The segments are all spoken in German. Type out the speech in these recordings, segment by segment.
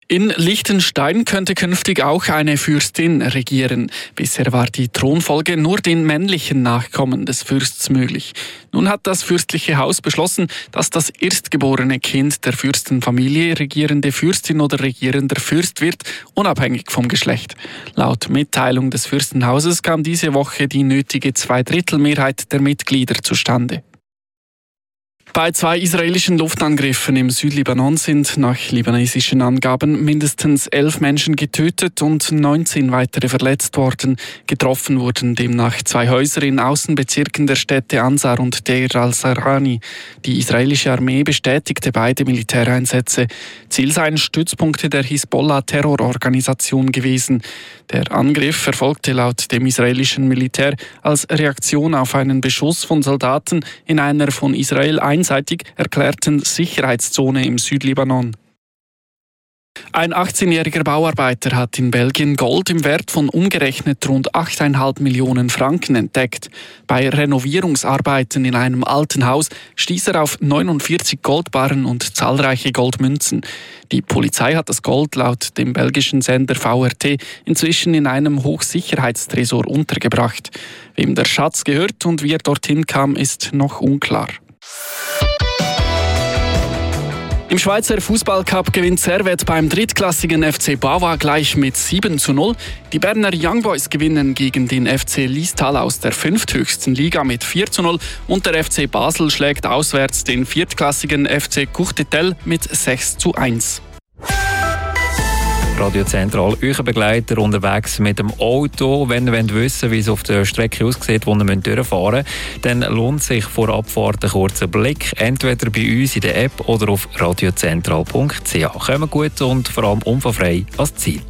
In Liechtenstein könnte künftig auch eine Fürstin regieren. Bisher war die Thronfolge nur den männlichen Nachkommen des Fürsts möglich. Nun hat das fürstliche Haus beschlossen, dass das erstgeborene Kind der Fürstenfamilie regierende Fürstin oder regierender Fürst wird, unabhängig vom Geschlecht. Laut Mitteilung des Fürstenhauses kam diese Woche die nötige Zweidrittelmehrheit der Mitglieder zustande. Bei 2 israelischen Luftangriffen im Südlibanon sind nach libanesischen Angaben mindestens 11 Menschen getötet und 19 weitere verletzt worden. Getroffen wurden demnach 2 Häuser in Außenbezirken der Städte Ansar und Deir al-Sarani. Die israelische Armee bestätigte beide Militäreinsätze. Ziel seien Stützpunkte der Hisbollah-Terrororganisation gewesen. Der Angriff erfolgte laut dem israelischen Militär als Reaktion auf einen Beschuss von Soldaten in einer von Israel einseitig erklärten Sicherheitszone im Südlibanon. Ein 18-jähriger Bauarbeiter hat in Belgien Gold im Wert von umgerechnet rund 8,5 Millionen Franken entdeckt. Bei Renovierungsarbeiten in einem alten Haus stieß er auf 49 Goldbarren und zahlreiche Goldmünzen. Die Polizei hat das Gold laut dem belgischen Sender VRT inzwischen in einem Hochsicherheitstresor untergebracht. Wem der Schatz gehört und wie er dorthin kam, ist noch unklar. Im Schweizer Fußballcup gewinnt Servette beim drittklassigen FC Bava gleich mit 7:0. Die Berner Young Boys gewinnen gegen den FC Liestal aus der 5. höchsten Liga mit 4:0 und der FC Basel schlägt auswärts den viertklassigen FC Courtetel mit 6:1. Radio Zentral, euer Begleiter unterwegs mit dem Auto. Wenn ihr wissen wollt, wie es auf der Strecke aussieht, wo ihr durchfahren müsst, dann lohnt sich vor Abfahrt ein kurzer Blick. Entweder bei uns in der App oder auf radiozentral.ch. Kommen gut und vor allem unfallfrei ans Ziel.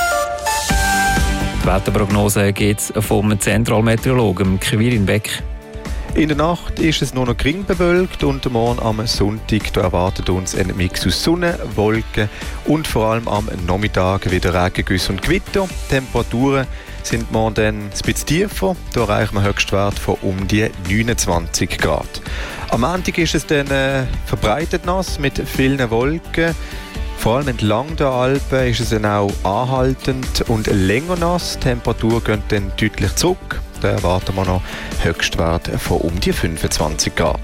Die Wetterprognose geht vom Zentralmeteorologen Quirin Beck. In der Nacht ist es nur noch gering bewölkt und morgen am Sonntag da erwartet uns ein Mix aus Sonne, Wolken und vor allem am Nachmittag wieder Regengüsse und Gewitter. Die Temperaturen sind morgen dann ein bisschen tiefer, da erreichen wir einen Höchstwert von um die 29 Grad. Am Montag ist es dann verbreitet nass mit vielen Wolken. Vor allem entlang der Alpen ist es dann auch anhaltend und länger nass. Die Temperatur geht dann deutlich zurück. Da erwarten wir noch Höchstwert von um die 25 Grad.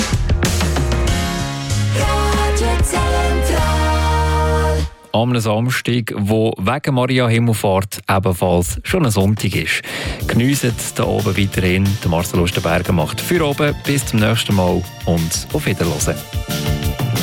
Am Samstag, wo wegen Maria Himmelfahrt ebenfalls schon ein Sonntag ist. Geniessen da oben weiterhin. Der Marcel Lustenberger macht für oben. Bis zum nächsten Mal und auf Wiedersehen.